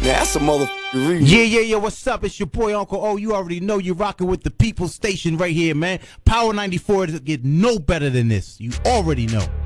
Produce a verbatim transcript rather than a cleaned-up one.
that's a motherfucking remix. Yeah, yeah, yeah, what's up? It's your boy Uncle O. You already know you're rocking with the People Station right here, man. Power ninety-four doesn't get no better than this. You already know.